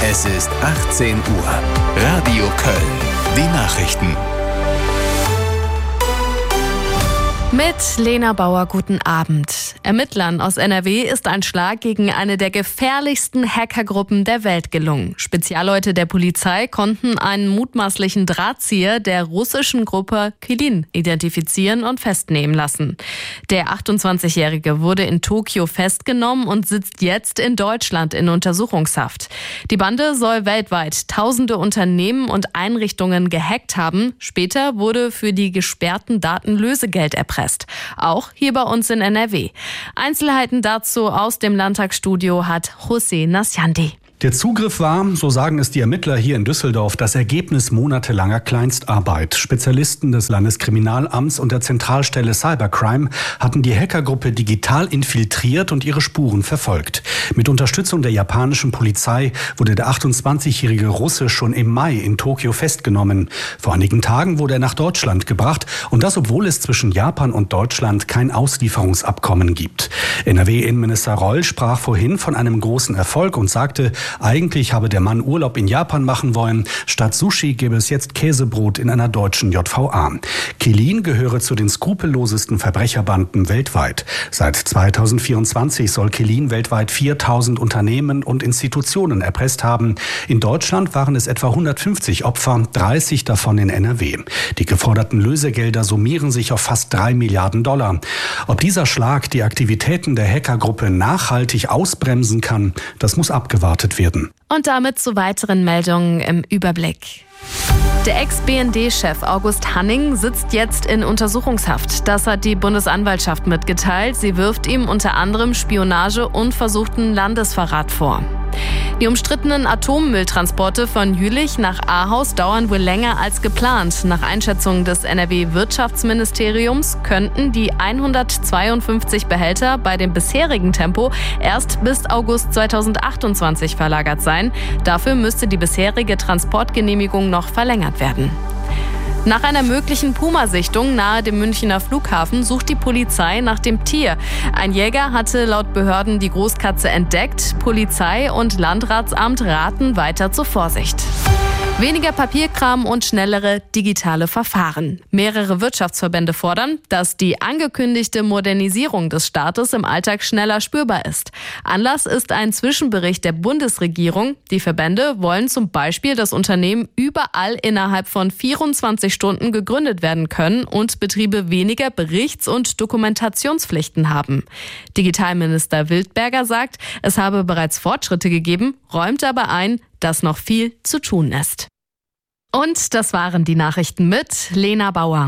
Es ist 18 Uhr. Radio Köln. Die Nachrichten. Mit Lena Bauer, guten Abend. Ermittlern aus NRW ist ein Schlag gegen eine der gefährlichsten Hackergruppen der Welt gelungen. Spezialleute der Polizei konnten einen mutmaßlichen Drahtzieher der russischen Gruppe Qilin identifizieren und festnehmen lassen. Der 28-Jährige wurde in Tokio festgenommen und sitzt jetzt in Deutschland in Untersuchungshaft. Die Bande soll weltweit tausende Unternehmen und Einrichtungen gehackt haben. Später wurde für die gesperrten Daten Lösegeld erpresst. Auch hier bei uns in NRW. Einzelheiten dazu aus dem Landtagsstudio hat José Nasciandi. Der Zugriff war, so sagen es die Ermittler hier in Düsseldorf, das Ergebnis monatelanger Kleinstarbeit. Spezialisten des Landeskriminalamts und der Zentralstelle Cybercrime hatten die Hackergruppe digital infiltriert und ihre Spuren verfolgt. Mit Unterstützung der japanischen Polizei wurde der 28-jährige Russe schon im Mai in Tokio festgenommen. Vor einigen Tagen wurde er nach Deutschland gebracht und das, obwohl es zwischen Japan und Deutschland kein Auslieferungsabkommen gibt. NRW-Innenminister Reul sprach vorhin von einem großen Erfolg und sagte, eigentlich habe der Mann Urlaub in Japan machen wollen. Statt Sushi gäbe es jetzt Käsebrot in einer deutschen JVA. Qilin gehöre zu den skrupellosesten Verbrecherbanden weltweit. Seit 2024 soll Qilin weltweit 4000 Unternehmen und Institutionen erpresst haben. In Deutschland waren es etwa 150 Opfer, 30 davon in NRW. Die geforderten Lösegelder summieren sich auf fast 3 Milliarden $. Ob dieser Schlag die Aktivitäten der Hackergruppe nachhaltig ausbremsen kann, das muss abgewartet werden. Und damit zu weiteren Meldungen im Überblick. Der Ex-BND-Chef August Hanning sitzt jetzt in Untersuchungshaft. Das hat die Bundesanwaltschaft mitgeteilt. Sie wirft ihm unter anderem Spionage und versuchten Landesverrat vor. Die umstrittenen Atommülltransporte von Jülich nach Ahaus dauern wohl länger als geplant. Nach Einschätzung des NRW-Wirtschaftsministeriums könnten die 152 Behälter bei dem bisherigen Tempo erst bis August 2028 verlagert sein. Dafür müsste die bisherige Transportgenehmigung noch verlängert werden. Nach einer möglichen Puma-Sichtung nahe dem Münchner Flughafen sucht die Polizei nach dem Tier. Ein Jäger hatte laut Behörden die Großkatze entdeckt. Polizei und Landratsamt raten weiter zur Vorsicht. Weniger Papierkram und schnellere digitale Verfahren. Mehrere Wirtschaftsverbände fordern, dass die angekündigte Modernisierung des Staates im Alltag schneller spürbar ist. Anlass ist ein Zwischenbericht der Bundesregierung. Die Verbände wollen zum Beispiel, dass Unternehmen überall innerhalb von 24 Stunden gegründet werden können und Betriebe weniger Berichts- und Dokumentationspflichten haben. Digitalminister Wildberger sagt, es habe bereits Fortschritte gegeben, räumt aber ein, dass noch viel zu tun ist. Und das waren die Nachrichten mit Lena Bauer.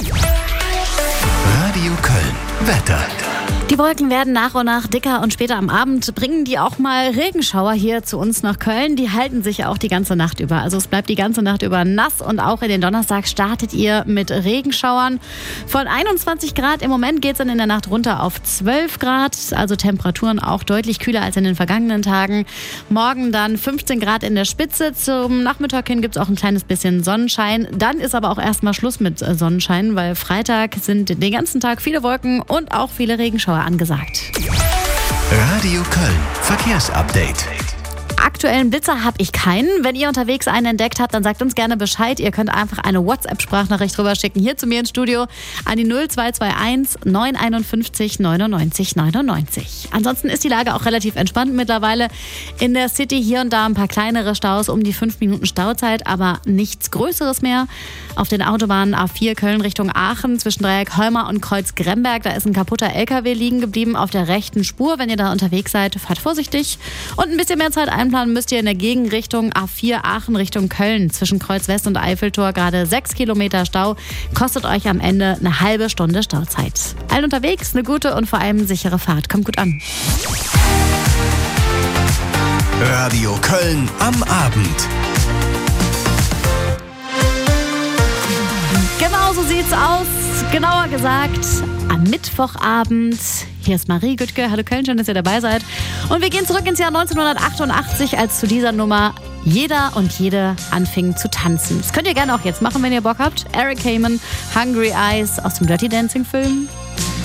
Radio Köln. Wetter. Die Wolken werden nach und nach dicker und später am Abend bringen die auch mal Regenschauer hier zu uns nach Köln. Die halten sich auch die ganze Nacht über. Also es bleibt die ganze Nacht über nass und auch in den Donnerstag startet ihr mit Regenschauern. Von 21 Grad im Moment geht es dann in der Nacht runter auf 12 Grad. Also Temperaturen auch deutlich kühler als in den vergangenen Tagen. Morgen dann 15 Grad in der Spitze. Zum Nachmittag hin gibt es auch ein kleines bisschen Sonnenschein. Dann ist aber auch erstmal Schluss mit Sonnenschein, weil Freitag sind den ganzen Tag viele Wolken und auch viele Regenschauer angesagt. Radio Köln. Verkehrsupdate. Aktuellen Blitzer habe ich keinen. Wenn ihr unterwegs einen entdeckt habt, dann sagt uns gerne Bescheid. Ihr könnt einfach eine WhatsApp-Sprachnachricht rüberschicken, hier zu mir ins Studio, an die 0221 951 99 99. Ansonsten ist die Lage auch relativ entspannt mittlerweile. In der City hier und da ein paar kleinere Staus, um die 5 Minuten Stauzeit, aber nichts Größeres mehr. Auf den Autobahnen A4 Köln Richtung Aachen zwischen Dreieck Holmer und Kreuz Gremberg, da ist ein kaputter LKW liegen geblieben auf der rechten Spur. Wenn ihr da unterwegs seid, fahrt vorsichtig und ein bisschen mehr Zeit einplanen müsst ihr in der Gegenrichtung A4 Aachen Richtung Köln. Zwischen Kreuz West und Eiffeltor gerade 6 Kilometer Stau. Kostet euch am Ende eine halbe Stunde Stauzeit. Allen unterwegs eine gute und vor allem sichere Fahrt. Kommt gut an. Radio Köln am Abend. Genau so sieht's aus. Genauer gesagt, am Mittwochabend. Hier ist Marie Güttke. Hallo Köln, schön, dass ihr dabei seid. Und wir gehen zurück ins Jahr 1988, als zu dieser Nummer jeder und jede anfingen zu tanzen. Das könnt ihr gerne auch jetzt machen, wenn ihr Bock habt. Eric Carmen, Hungry Eyes aus dem Dirty Dancing Film.